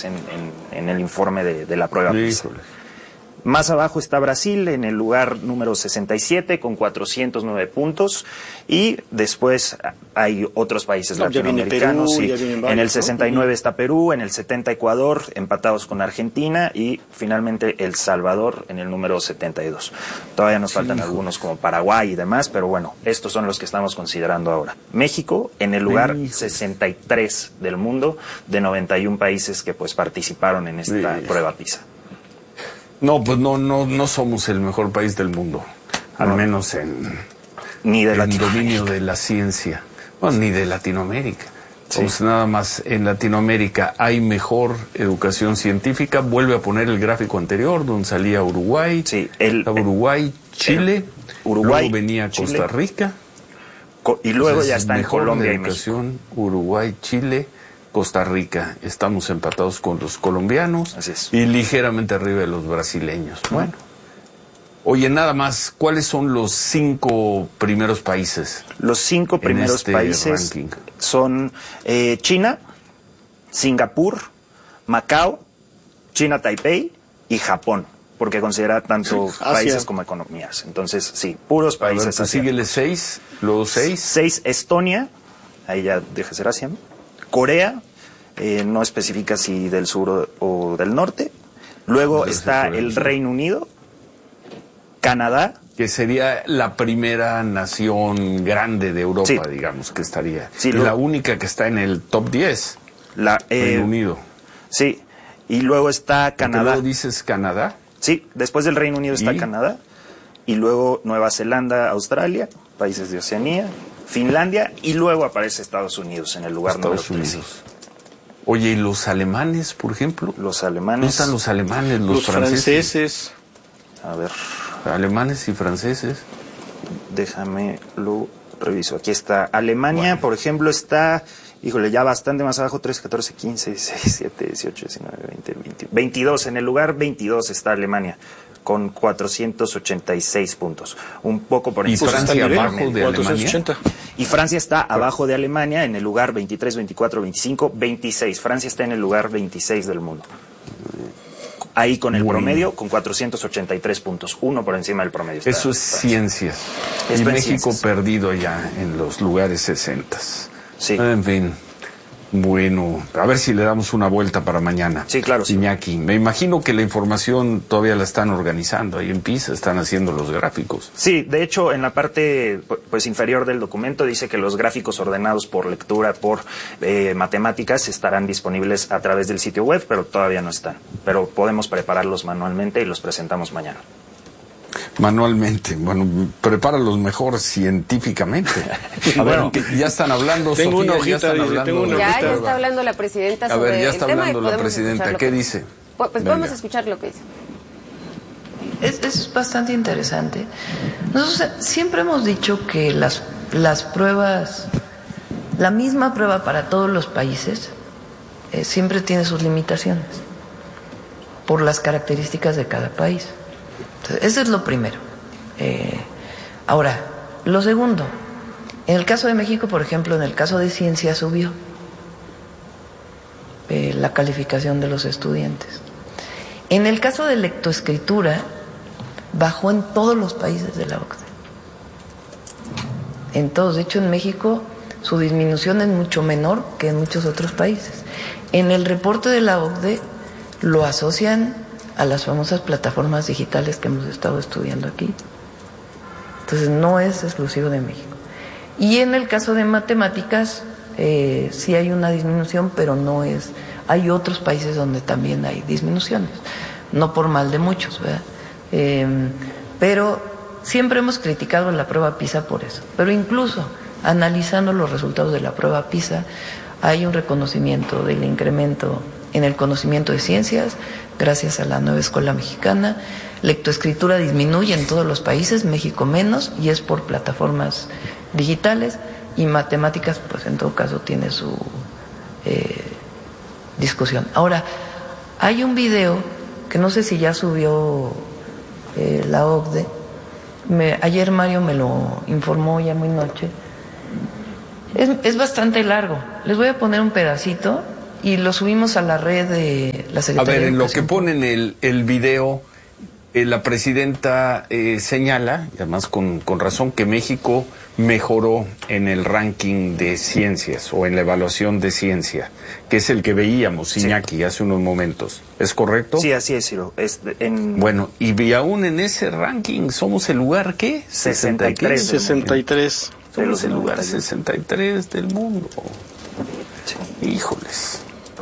puntos en el informe de la prueba PISA. Más abajo está Brasil en el lugar número 67 con 409 puntos y después hay otros países latinoamericanos. Perú, en el 69 está Perú, en el 70 Ecuador, empatados con Argentina y finalmente El Salvador en el número 72. Todavía nos faltan algunos como Paraguay y demás, pero bueno, estos son los que estamos considerando ahora. México en el lugar 63 del mundo de 91 países que pues participaron en esta prueba PISA. No, pues no somos el mejor país del mundo, al menos en dominio de la ciencia, bueno, ni de Latinoamérica. Pues nada más en Latinoamérica hay mejor educación científica. Vuelve a poner el gráfico anterior donde salía Uruguay, Uruguay, Chile, luego venía Costa Rica y luego ya está en Colombia y México. Uruguay, Chile, Costa Rica, estamos empatados con los colombianos. Así es. Y ligeramente arriba de los brasileños. Bueno, oye, nada más, ¿cuáles son los 5 primeros países? Los 5 primeros países ranking son China, Singapur, Macao, China Taipei y Japón, porque considera tanto países como economías. Entonces, sí, puros países. A ver, síguele 6, luego 6. 6 Estonia, ahí ya deja de ser Asia. Corea, no especifica si del sur o del norte. Luego está el Reino Unido, Canadá. Que sería la primera nación grande de Europa, digamos, que estaría. Sí, la única que está en el top 10, Reino Unido. Sí, y luego está Canadá. ¿Luego dices Canadá? Sí, después del Reino Unido está Canadá. Y luego Nueva Zelanda, Australia, países de Oceanía, Finlandia, y luego aparece Estados Unidos en el lugar número 13. Oye, ¿y los alemanes, por ejemplo? Los alemanes. ¿No están los alemanes, los franceses? A ver. Alemanes y franceses. Déjame lo reviso. Aquí está. Alemania, por ejemplo, está, híjole, ya bastante más abajo, 13, 14, 15, 16, 17, 18, 19, 20, 20, 22. En el lugar 22 está Alemania, con 486 puntos. Un poco por encima. ¿Y Francia abajo de Alemania? Y Francia está abajo de Alemania en el lugar 23, 24, 25, 26. Francia está en el lugar 26 del mundo. Ahí con el promedio, con 483 puntos. Uno por encima del promedio. Eso es ciencias. Y México perdido ya en los lugares 60. Sí. En fin. Bueno, a ver si le damos una vuelta para mañana. Sí, claro. Iñaki, me imagino que la información todavía la están organizando. Ahí en PISA están haciendo los gráficos. Sí, de hecho, en la parte pues inferior del documento dice que los gráficos ordenados por lectura, por matemáticas, estarán disponibles a través del sitio web, pero todavía no están. Pero podemos prepararlos manualmente y los presentamos mañana. Manualmente, bueno, prepáralos mejor científicamente. A ver, ya están hablando, tengo Sofía, una hojita, ya están hablando. Ya está hablando la presidenta sobre el tema. A ver, ya está hablando la podemos presidenta, ¿qué dice? Pues vamos a escuchar lo que dice. Es bastante interesante. Nosotros siempre hemos dicho que las pruebas, la misma prueba para todos los países, siempre tiene sus limitaciones por las características de cada país. Entonces, eso es lo primero. Ahora, lo segundo, en el caso de México, por ejemplo, en el caso de ciencia subió la calificación de los estudiantes. En el caso de lectoescritura, bajó en todos los países de la OCDE. En todos. De hecho, en México su disminución es mucho menor que en muchos otros países. En el reporte de la OCDE lo asocian a las famosas plataformas digitales que hemos estado estudiando aquí. Entonces no es exclusivo de México. Y en el caso de matemáticas sí hay una disminución, pero no es. Hay otros países donde también hay disminuciones, no por mal de muchos, ¿verdad? Pero siempre hemos criticado la prueba PISA por eso. Pero incluso analizando los resultados de la prueba PISA, hay un reconocimiento del incremento en el conocimiento de ciencias, gracias a la nueva escuela mexicana. Lectoescritura disminuye en todos los países, México menos, y es por plataformas digitales, y matemáticas, pues en todo caso tiene su discusión. Ahora, hay un video que no sé si ya subió la OCDE, ayer Mario me lo informó ya muy noche, es bastante largo, les voy a poner un pedacito y lo subimos a la red de la Secretaría. A ver, en de lo que ponen el video, la presidenta señala, y además con razón, que México mejoró en el ranking de ciencias o en la evaluación de ciencia, que es el que veíamos, Iñaki, hace unos momentos. ¿Es correcto? Sí, así es, Ciro. Bueno, y aún en ese ranking somos el lugar, ¿qué? 63. 63. Somos el lugar 63 del mundo. Sí. Híjoles.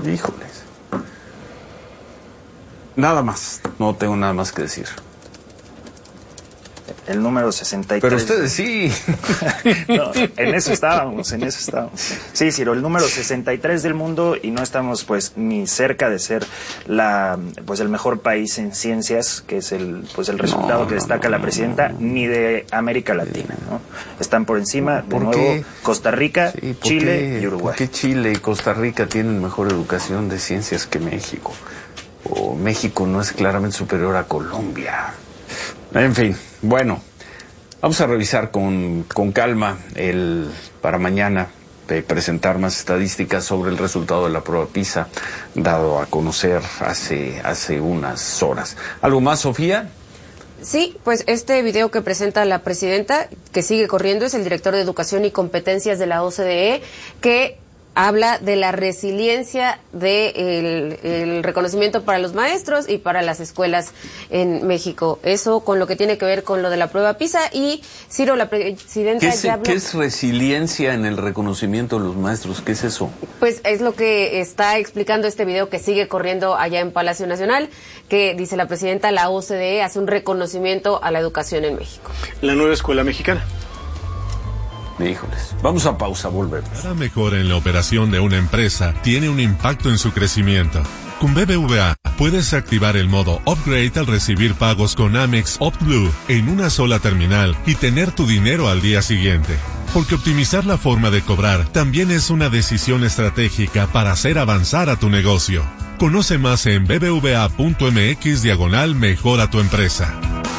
Nada más, no tengo nada más que decir. El número 63. Pero ustedes sí. No, en eso estábamos. Sí, Ciro, el número 63 del mundo, y no estamos pues ni cerca de ser el mejor país en ciencias, que es el resultado que destaca la presidenta, ni de América Latina, ¿no? Están por encima, de nuevo, Costa Rica, Chile y Uruguay. ¿Por qué Chile y Costa Rica tienen mejor educación de ciencias que México? O México no es claramente superior a Colombia. En fin, bueno, vamos a revisar con calma para mañana presentar más estadísticas sobre el resultado de la prueba PISA, dado a conocer hace unas horas. ¿Algo más, Sofía? Sí, pues este video que presenta la presidenta, que sigue corriendo, es el director de Educación y Competencias de la OCDE, que habla de la resiliencia el reconocimiento para los maestros y para las escuelas en México. Eso con lo que tiene que ver con lo de la prueba PISA. Y Ciro, la presidenta ya habló... ¿Qué es resiliencia en el reconocimiento de los maestros? ¿Qué es eso? Pues es lo que está explicando este video que sigue corriendo allá en Palacio Nacional, que dice la presidenta, la OCDE hace un reconocimiento a la educación en México. La nueva escuela mexicana. Híjoles, vamos a pausa, volvemos. Cada mejora en la operación de una empresa tiene un impacto en su crecimiento. Con BBVA puedes activar el modo Upgrade al recibir pagos con Amex OptBlue en una sola terminal y tener tu dinero al día siguiente. Porque optimizar la forma de cobrar también es una decisión estratégica para hacer avanzar a tu negocio. Conoce más en bbva.mx/mejora tu empresa.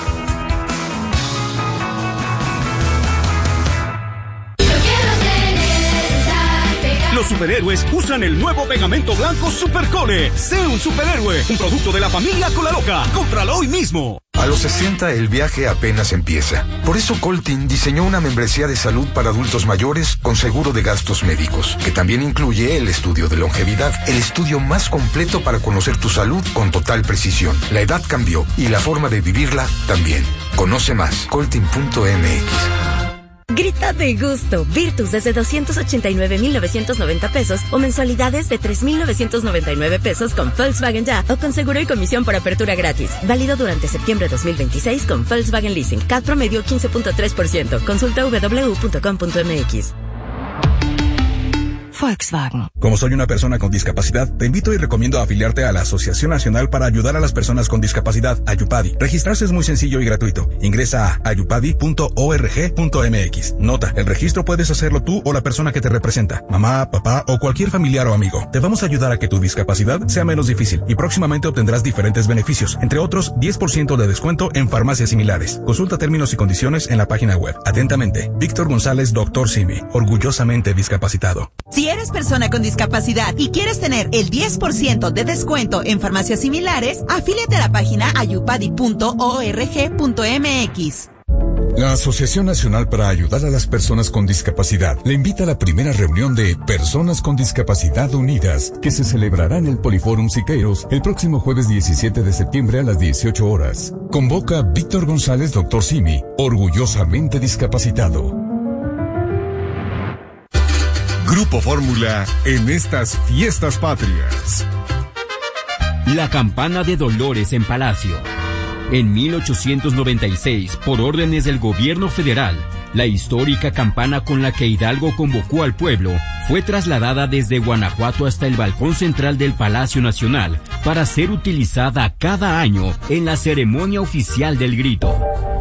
Los superhéroes usan el nuevo pegamento blanco Supercole. Sé un superhéroe, un producto de la familia Colaloca. Cómpralo hoy mismo. A los 60 el viaje apenas empieza. Por eso Coltin diseñó una membresía de salud para adultos mayores con seguro de gastos médicos, que también incluye el estudio de longevidad, el estudio más completo para conocer tu salud con total precisión. La edad cambió y la forma de vivirla también. Conoce más, coltin.mx. Grita de gusto. Virtus desde 289,990 pesos o mensualidades de 3,999 pesos con Volkswagen Ya o con seguro y comisión por apertura gratis. Válido durante septiembre 2026 con Volkswagen Leasing. CAT promedio 15.3%. Consulta www.com.mx. Volkswagen. Como soy una persona con discapacidad, te invito y recomiendo afiliarte a la Asociación Nacional para Ayudar a las Personas con Discapacidad, Ayupadi. Registrarse es muy sencillo y gratuito. Ingresa a ayupadi.org.mx. Nota, el registro puedes hacerlo tú o la persona que te representa, mamá, papá o cualquier familiar o amigo. Te vamos a ayudar a que tu discapacidad sea menos difícil y próximamente obtendrás diferentes beneficios, entre otros 10% de descuento en farmacias similares. Consulta términos y condiciones en la página web. Atentamente, Víctor González, Dr. Simi, orgullosamente discapacitado. Si eres persona con discapacidad y quieres tener el 10% de descuento en farmacias similares, afíliate a la página ayupadi.org.mx. La Asociación Nacional para Ayudar a las Personas con Discapacidad le invita a la primera reunión de Personas con Discapacidad Unidas, que se celebrará en el Poliforum Siqueiros el próximo jueves 17 de septiembre a las 18 horas. Convoca Víctor González, Dr. Simi, orgullosamente discapacitado. Grupo Fórmula en estas fiestas patrias. La campana de Dolores en Palacio. En 1896, por órdenes del gobierno federal, la histórica campana con la que Hidalgo convocó al pueblo fue trasladada desde Guanajuato hasta el balcón central del Palacio Nacional para ser utilizada cada año en la ceremonia oficial del grito.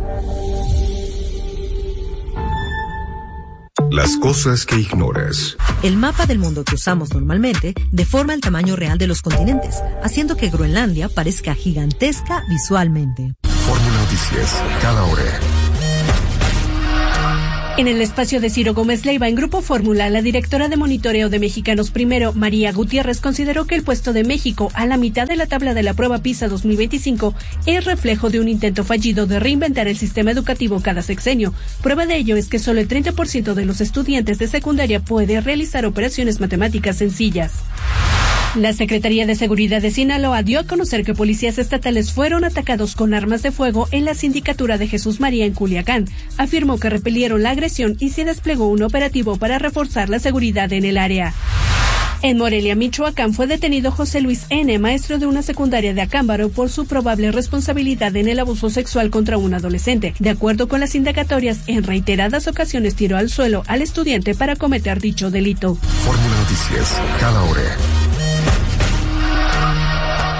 Las cosas que ignoras. El mapa del mundo que usamos normalmente deforma el tamaño real de los continentes, haciendo que Groenlandia parezca gigantesca visualmente. Fórmula Noticias, cada hora. En el espacio de Ciro Gómez Leiva en Grupo Fórmula, la directora de monitoreo de Mexicanos Primero, María Gutiérrez, consideró que el puesto de México a la mitad de la tabla de la prueba PISA 2025 es reflejo de un intento fallido de reinventar el sistema educativo cada sexenio. Prueba de ello es que solo el 30% de los estudiantes de secundaria puede realizar operaciones matemáticas sencillas. La Secretaría de Seguridad de Sinaloa dio a conocer que policías estatales fueron atacados con armas de fuego en la sindicatura de Jesús María en Culiacán. Afirmó que repelieron la agresión y se desplegó un operativo para reforzar la seguridad en el área. En Morelia, Michoacán, fue detenido José Luis N., maestro de una secundaria de Acámbaro, por su probable responsabilidad en el abuso sexual contra un adolescente. De acuerdo con las indagatorias, en reiteradas ocasiones tiró al suelo al estudiante para cometer dicho delito. Fórmula Noticias, cada hora.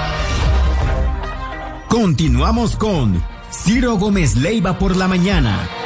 Continuamos con Ciro Gómez Leiva por la mañana.